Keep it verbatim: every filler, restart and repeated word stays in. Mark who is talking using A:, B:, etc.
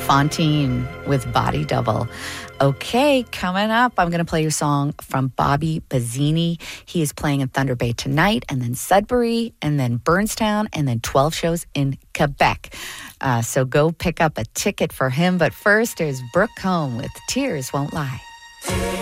A: Fontaine with Body Double. Okay, coming up, I'm going to play your song from Bobby Bazzini. He is playing in Thunder Bay tonight, and then Sudbury, and then Burnstown, and then twelve shows in Quebec. Uh, so go pick up a ticket for him. But first, there's Brooke Combs with Tears Won't Lie.